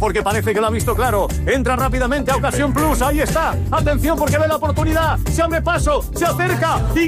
porque parece que lo ha visto claro. Entra rápidamente a Ocasión Plus, ahí está. Atención porque ve la oportunidad, se abre paso, se acerca y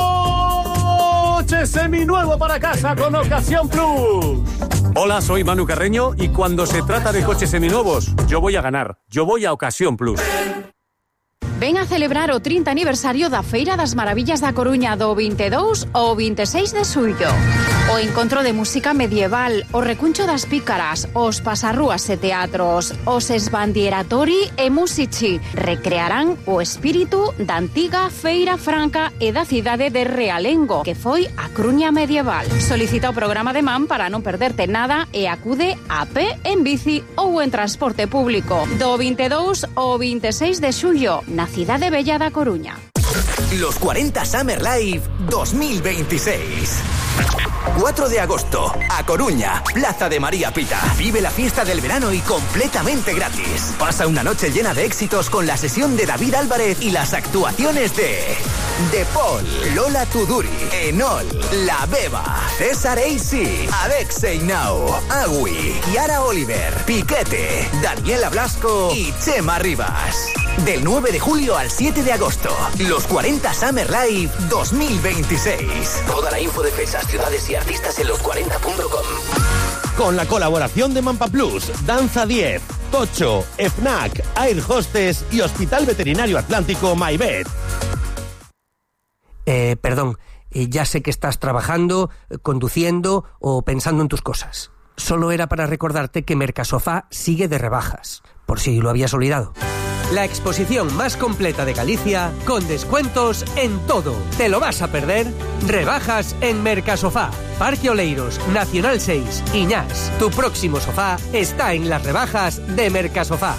coche seminuevo para casa con Ocasión Plus. Hola, soy Manu Carreño y cuando se trata de coches seminuevos, yo voy a ganar. Yo voy a Ocasión Plus. Ven a celebrar o 30 aniversario da Feira das Maravillas da Coruña do 22 ao 26 de xullo. O encontro de música medieval, o recuncho das pícaras, os pasarrúas e teatros, os esbandieratori e musici recrearán o espírito da antiga Feira Franca e da cidade de Realengo, que foi a Coruña medieval. Solicita o programa de Man para non perderte nada e acude a pé, en bici ou en transporte público. Do 22 ao 26 de xullo, na cidade bella da Coruña. Los 40 Summer Live 2026. 4 de agosto, a Coruña, Plaza de María Pita. Vive la fiesta del verano y completamente gratis. Pasa una noche llena de éxitos con la sesión de David Álvarez y las actuaciones de Paul, Lola Tuduri, Enol, La Beba, César AC, Alexei Nau, Agui, Yara Oliver, Piquete, Daniela Blasco y Chema Rivas. Del 9 de julio al 7 de agosto, los 40 Summer Live 2026. Toda la info de fechas, ciudades y artistas en los40.com. Con la colaboración de Mampa Plus, Danza 10, Tocho, FNAC, Air Hostess y Hospital Veterinario Atlántico MyVet. Perdón, ya sé que estás trabajando, conduciendo o pensando en tus cosas. Solo era para recordarte que Mercasofá sigue de rebajas, por si lo habías olvidado. La exposición más completa de Galicia, con descuentos en todo. ¿Te lo vas a perder? Rebajas en Mercasofá, Parque Oleiros, Nacional 6, Iñás. Tu próximo sofá está en las rebajas de Mercasofá.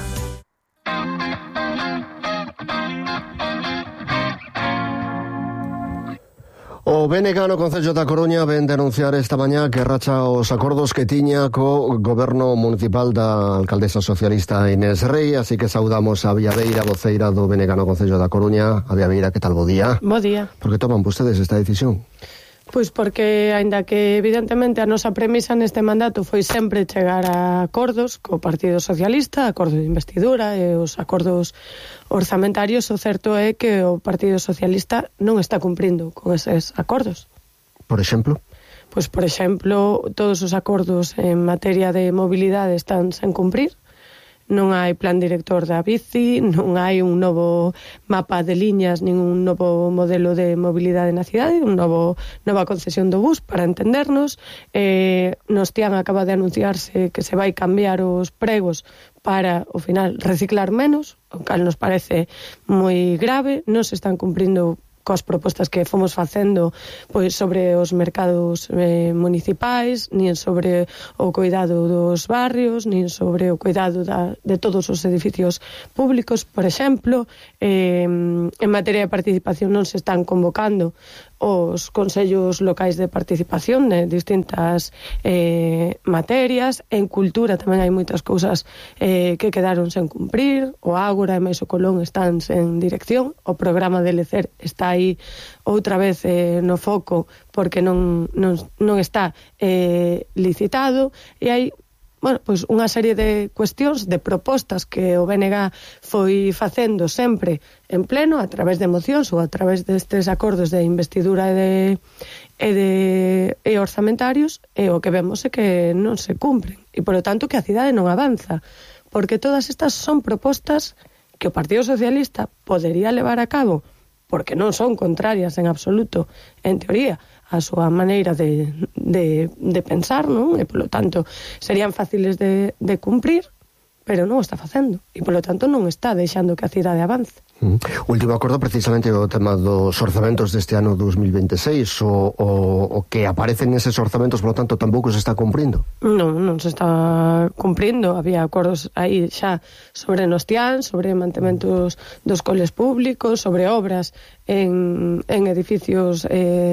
O BNG no Concello da Coruña ven denunciar esta mañá que racha os acordos que tiña co goberno municipal da alcaldesa socialista Inés Rei, así que saudamos a Villaveira, voceira do BNG no Concello da Coruña. A Villaveira, que tal, bo día? Bo día. Por que toman vostedes esta decisión? Pois porque, aínda que evidentemente a nosa premisa neste mandato foi sempre chegar a acordos co Partido Socialista, acordos de investidura e os acordos orzamentarios, o certo é que o Partido Socialista non está cumprindo con eses acordos. Por exemplo? Pois, por exemplo, todos os acordos en materia de mobilidade están sen cumprir. Non hai plan director da bici, non hai un novo mapa de liñas, nin un novo modelo de mobilidade na cidade, nova concesión do bus, para entendernos. Nos Tian acaba de anunciarse que se vai cambiar os pregos para, ao final, reciclar menos, o cal nos parece moi grave. Non se están cumprindo coas propostas que fomos facendo pois sobre os mercados municipais, nin sobre o cuidado dos barrios, nin sobre o cuidado de todos os edificios públicos. Por exemplo, en materia de participación non se están convocando os consellos locais de participación de distintas materias. En cultura tamén hai moitas cousas que quedaron sen cumprir. O Ágora e Meixo Colón están sen dirección. O programa de Lecer está aí outra vez no foco porque non está licitado, e hai pois unha serie de cuestións, de propostas que o BNG foi facendo sempre en pleno, a través de mocións ou a través destes acordos de investidura e orzamentarios, e o que vemos é que non se cumpren, e polo tanto que a cidade non avanza, porque todas estas son propostas que o Partido Socialista podería levar a cabo, porque non son contrarias en absoluto, en teoría, a súa maneira de pensar, non? E, polo tanto, serían fáciles de cumprir, pero non o está facendo. E, polo tanto, non está deixando que a cidade avance. O último acordo precisamente o tema dos orzamentos deste ano 2026, o que aparecen neses orzamentos, polo tanto, tampouco se está cumprindo. Non se está cumprindo. Había acordos aí xa sobre Nostián, sobre mantementos dos coles públicos, sobre obras en edificios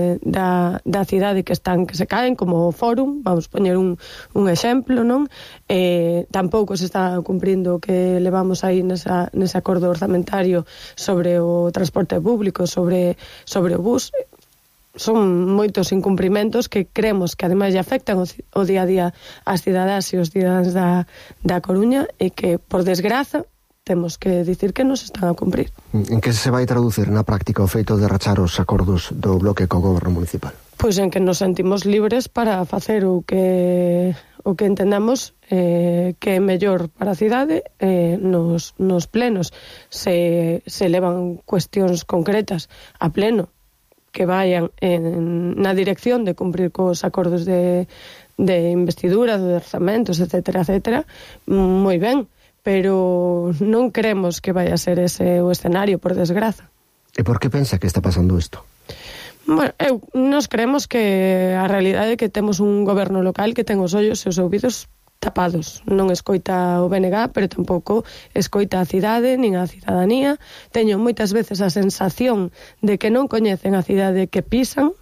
da cidade que se caen, como o Fórum, vamos poñer un exemplo, non? Tampouco se está cumprindo o que levamos aí nese acordo orzamentario sobre o transporte público, sobre o bus. son moitos incumprimentos que creemos que ademais lle afectan o día a día ás cidadás e os cidadáns da Coruña e que, por desgraza, temos que dicir que nos están a cumprir. En que se vai traducir na práctica o feito de rachar os acordos do bloque co goberno municipal? Pois en que nos sentimos libres para facer o que entendamos que é mellor para a cidade. Nos plenos se levan cuestións concretas a pleno que vayan na dirección de cumprir cos acordos de investidura, de orzamentos, etcétera, etcétera, moi ben, pero non queremos que vaya a ser ese o escenario, por desgraza. E por que pensa que está pasando isto? Bueno, nos creemos que a realidade é que temos un goberno local que ten os ollos e os ouvidos tapados. Non escoita o BNG, pero tampouco escoita a cidade nin a cidadanía. Teño moitas veces a sensación de que non coñecen a cidade que pisan,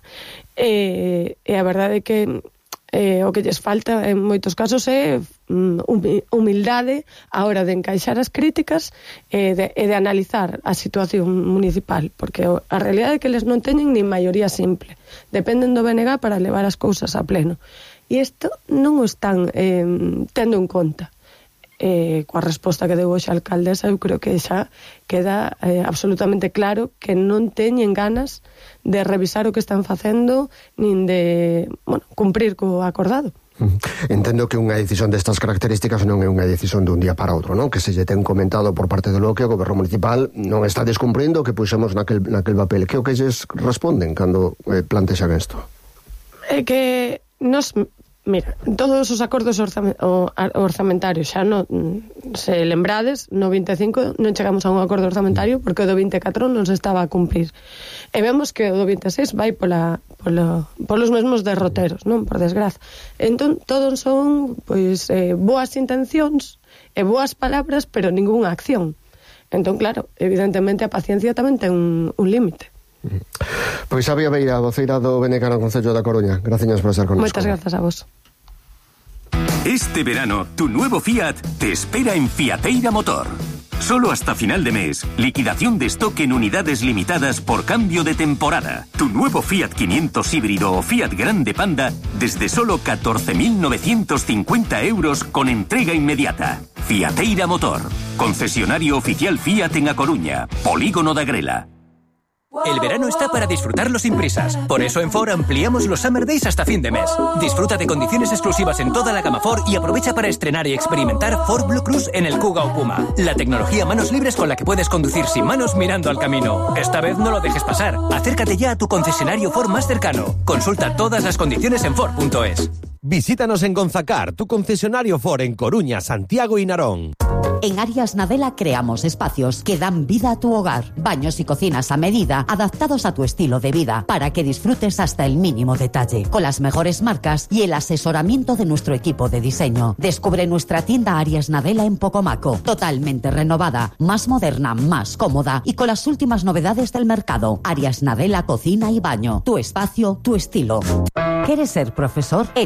e a verdade é que o que lles falta en moitos casos é humildade a hora de encaixar as críticas e de analizar a situación municipal, porque a realidade é que eles non teñen nin maioría simple, dependen do BNG para levar as cousas a pleno. E isto non o están tendo en conta. Coa resposta que deu hoxe a alcaldesa, eu creo que xa queda absolutamente claro que non teñen ganas de revisar o que están facendo nin de cumprir co acordado. Entendo que unha decisión destas características non é unha decisión dun día para outro, non? Que se lle ten comentado por parte do bloque, o goberno municipal non está descumprindo o que puxemos naquel papel. Que o que lles responden cando plantexan isto? É que mira, todos os acordos orzamentarios xa se lembrades, no 25 non chegamos a un acordo orzamentario porque o do 24 non se estaba a cumprir. E vemos que o do 26 vai polos mesmos derroteros, non? Por desgraza. Entón, todos son boas intencións e boas palabras, pero ningunha acción. Entón, claro, evidentemente a paciencia tamén ten un límite. Pois Xavi Aveira, voceira do BNG no Concello da Coruña. Gracias por estar con nosotros. Moitas grazas a vos. Este verano, tu nuevo Fiat te espera en Fiateira Motor. Solo hasta final de mes, liquidación de stock en unidades limitadas por cambio de temporada. Tu nuevo Fiat 500 híbrido o Fiat Grande Panda desde solo 14.950 euros con entrega inmediata. Fiateira Motor, concesionario oficial Fiat en A Coruña, Polígono da Grela. El verano está para disfrutarlo sin prisas. Por eso en Ford ampliamos los Summer Days hasta fin de mes. Disfruta de condiciones exclusivas en toda la gama Ford y aprovecha para estrenar y experimentar Ford Blue Cruise en el Kuga o Puma. La tecnología manos libres con la que puedes conducir sin manos mirando al camino. Esta vez no lo dejes pasar. Acércate ya a tu concesionario Ford más cercano. Consulta todas las condiciones en Ford.es. Visítanos en Gonzacar, tu concesionario Ford en Coruña, Santiago y Narón. En Arias Nadela creamos espacios que dan vida a tu hogar. Baños y cocinas a medida, adaptados a tu estilo de vida, para que disfrutes hasta el mínimo detalle. Con las mejores marcas y el asesoramiento de nuestro equipo de diseño. Descubre nuestra tienda Arias Nadela en Pocomaco. Totalmente renovada, más moderna, más cómoda y con las últimas novedades del mercado. Arias Nadela Cocina y Baño. Tu espacio, tu estilo. ¿Quieres ser profesor? En